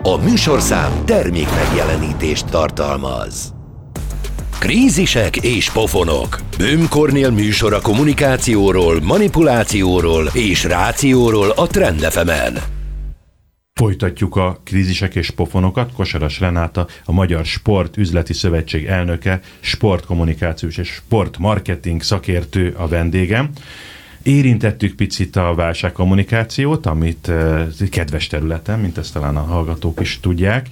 A műsorszám termék megjelenítést tartalmaz. Krízisek és pofonok. Böhm Kornél műsora kommunikációról, manipulációról és rációról a Trend FM-en. Folytatjuk a krízisek és pofonokat. Kosaras Renáta, a Magyar Sport Üzleti Szövetség elnöke, sportkommunikációs és sportmarketing szakértő a vendégem. Érintettük picit a válságkommunikációt, amit kedves területen, mint ezt talán a hallgatók is tudják.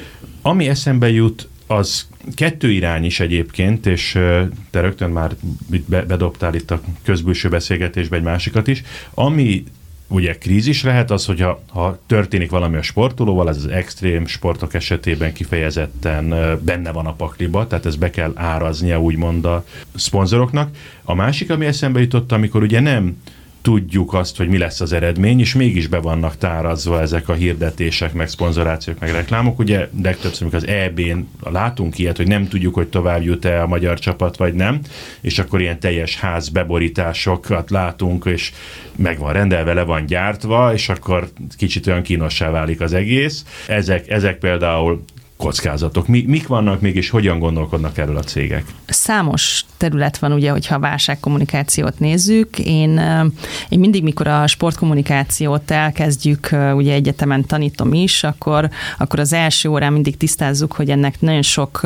Ami eszembe jut, az kettő irány is egyébként, és te rögtön már bedobtál itt a közbülső beszélgetésbe egy másikat is. Ami ugye krízis lehet az, hogyha történik valami a sportolóval, ez az extrém sportok esetében kifejezetten benne van a pakliba, tehát ez be kell áraznia úgymond a szponzoroknak. A másik, ami eszembe jutott, amikor ugye nem tudjuk azt, hogy mi lesz az eredmény, és mégis be vannak tárazva ezek a hirdetések, meg szponzorációk, meg reklámok. Ugye legtöbbször, amikor az EB-n látunk ilyet, hogy nem tudjuk, hogy tovább jut-e a magyar csapat, vagy nem, és akkor ilyen teljes ház beborításokat látunk, és meg van rendelve, le van gyártva, és akkor kicsit olyan kínossá válik az egész. Ezek például kockázatok. Mik vannak mégis, hogyan gondolkodnak erről a cégek? Számos terület van, ugye, hogyha a válságkommunikációt nézzük. Én mindig, mikor a sportkommunikációt elkezdjük, ugye egyetemen tanítom is, akkor az első órán mindig tisztázzuk, hogy ennek nagyon sok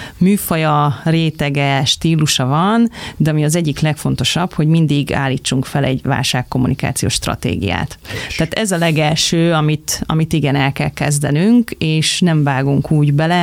műfaja, rétege, stílusa van, de ami az egyik legfontosabb, hogy mindig állítsunk fel egy válságkommunikációs stratégiát. Tehát ez a legelső, amit igen el kell kezdenünk, és nem vágunk úgy bele,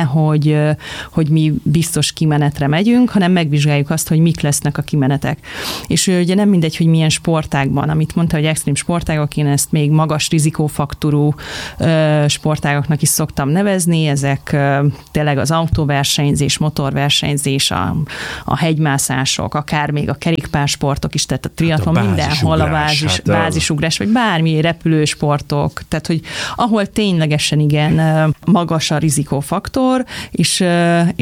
hogy mi biztos kimenetre megyünk, hanem megvizsgáljuk azt, hogy mik lesznek a kimenetek. És ugye nem mindegy, hogy milyen sportágban, amit mondta, hogy extrém sportágok, én ezt még magas rizikófaktorú sportágoknak is szoktam nevezni, ezek tényleg az autóversenyzés, motorversenyzés, a hegymászások, akár még a kerékpársportok is, tehát a triatlon mindenhol, a bázisugrás, vagy bármi repülősportok, tehát hogy ahol ténylegesen igen magas a rizikófaktor, és